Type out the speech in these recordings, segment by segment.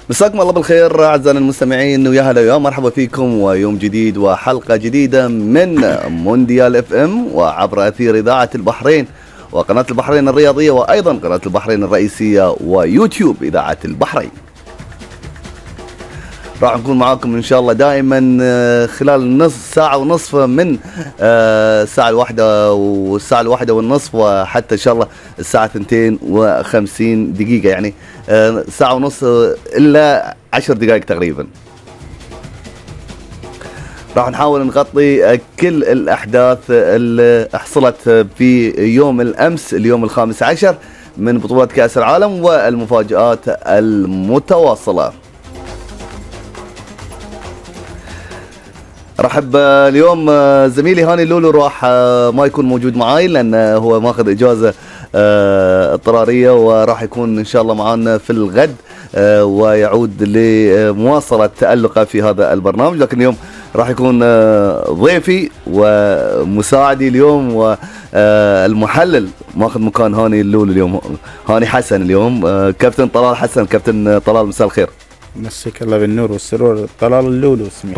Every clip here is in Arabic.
مساكم الله بالخير اعزائنا المستمعين، ويا هلا ويا مرحبا فيكم ويوم جديد وحلقه جديده من مونديال اف ام وعبر اثير اذاعه البحرين وقناه البحرين الرياضيه وايضا قناه البحرين الرئيسيه ويوتيوب اذاعه البحرين. راح نكون معاكم ان شاء الله دائما خلال نص ساعه ونصف من الساعه الواحدة والساعه الواحدة والنصف وحتى ان شاء الله الساعه 52 دقيقه، يعني ساعه ونص الا 10 دقائق تقريبا. راح نحاول نغطي كل الاحداث اللي حصلت في يوم الامس اليوم الخامس عشر من بطولة كأس العالم والمفاجآت المتواصلة. رحب اليوم زميلي هاني اللولو، راح ما يكون موجود معاي لأن هو ماخذ إجازة اضطرارية وراح يكون إن شاء الله معانا في الغد ويعود لمواصلة تألقه في هذا البرنامج، لكن اليوم راح يكون ضيفي ومساعدي اليوم والمحلل ماخذ مكان هاني اللولو اليوم، هاني حسن اليوم، كابتن طلال حسن. كابتن طلال مساء الخير. مسيك الله بالنور والسرور. طلال اللولو اسمي.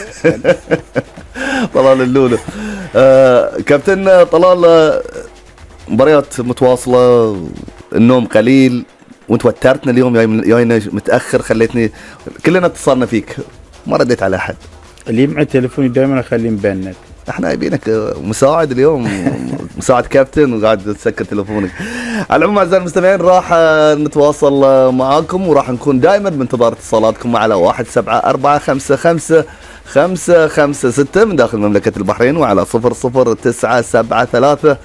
طلال اللولو. كابتن طلال، مباريات متواصلة، النوم قليل وانت وترتنا اليوم، جاينا متأخر، خليتني كلنا اتصلنا فيك ما رديت على أحد. اللي معي تليفوني دائما اخليه مبند. احنا جايبينك مساعد اليوم، مساعد كابتن وقاعد تسكر تليفونك. على العموم اعزائي المستمعين راح نتواصل معاكم وراح نكون دائما بانتظار اتصالاتكم على 174555556 من داخل مملكة البحرين وعلى 00973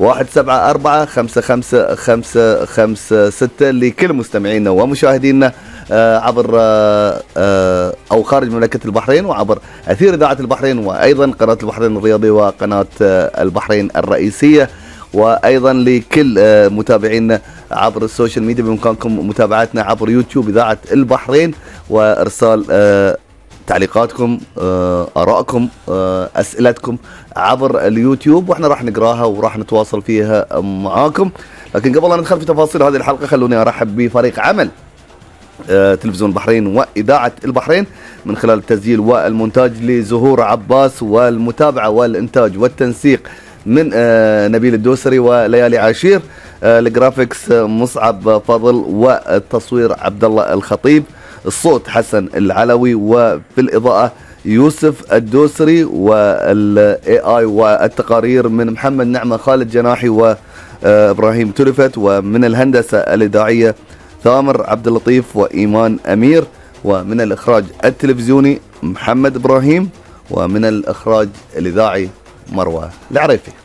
174555556 لكل مستمعينا ومشاهدينا عبر أو خارج مملكة البحرين وعبر أثير إذاعة البحرين وأيضا قناة البحرين الرياضية وقناة البحرين الرئيسية، وأيضا لكل متابعينا عبر السوشيال ميديا بإمكانكم متابعتنا عبر يوتيوب إذاعة البحرين وإرسال تعليقاتكم، آرائكم، أسئلتكم عبر اليوتيوب واحنا راح نقراها وراح نتواصل فيها معاكم. لكن قبل أن ندخل في تفاصيل هذه الحلقة خلوني أرحب بفريق عمل تلفزيون البحرين وإذاعة البحرين من خلال التسجيل والمونتاج لزهور عباس والمتابعة والإنتاج والتنسيق من نبيل الدوسري وليالي عاشير، الجرافيكس مصعب فضل والتصوير عبد الله الخطيب، الصوت حسن العلوي وفي الإضاءة يوسف الدوسري، والاي اي والتقارير من محمد نعمة خالد جناحي وابراهيم تلفت، ومن الهندسة الإذاعية ثامر عبد اللطيف وإيمان أمير، ومن الإخراج التلفزيوني محمد إبراهيم، ومن الإخراج الإذاعي مروة العريفي.